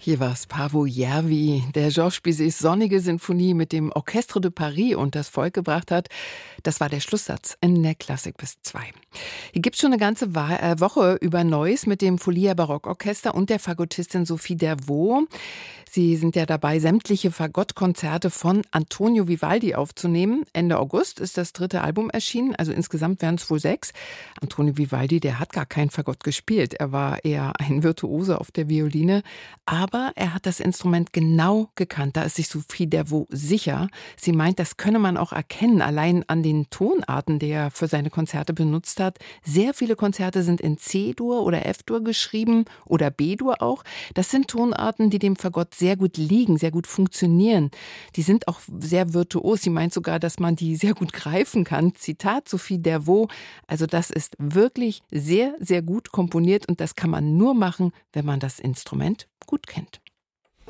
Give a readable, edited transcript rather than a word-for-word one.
Hier war's Paavo Järvi, der Georges Bizets sonnige Sinfonie mit dem Orchestre de Paris und das Volk gebracht hat. Das war der Schlusssatz in der Klassik bis 2. Hier gibt's schon eine ganze Woche über Neues mit dem Folia Barockorchester und der Fagottistin Sophie Dervaux. Sie sind ja dabei, sämtliche Fagottkonzerte von Antonio Vivaldi aufzunehmen. Ende August ist das 3. Album erschienen, also insgesamt wären es wohl 6. Antonio Vivaldi, der hat gar kein Fagott gespielt. Er war eher ein Virtuose auf der Violine. Aber er hat das Instrument genau gekannt. Da ist sich Sophie Dervaux sicher. Sie meint, das könne man auch erkennen, allein an den Tonarten, die er für seine Konzerte benutzt hat. Sehr viele Konzerte sind in C-Dur oder F-Dur geschrieben oder B-Dur auch. Das sind Tonarten, die dem Fagott sehr gut liegen, sehr gut funktionieren. Die sind auch sehr virtuos. Sie meint sogar, dass man die sehr gut greifen kann. Zitat Sophie Dervaux. Also das ist wirklich sehr, sehr gut komponiert und das kann man nur machen, wenn man das Instrument gut kennt.